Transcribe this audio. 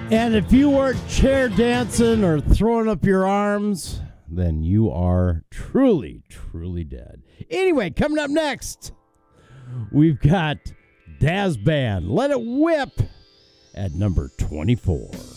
And if you weren't chair dancing or throwing up your arms, then you are truly, truly dead. Anyway, coming up next, we've got Daz Band, Let It Whip, at number 24.